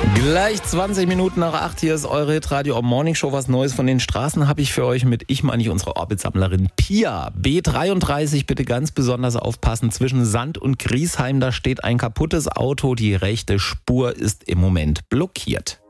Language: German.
Gleich 20 Minuten nach 8, hier ist eure Hitradio Morning Show. Was Neues von den Straßen habe ich für euch mit, ich meine unsere Orbitsammlerin Pia. B33, bitte ganz besonders aufpassen, zwischen Sand und Griesheim, da steht ein kaputtes Auto, die rechte Spur ist im Moment blockiert.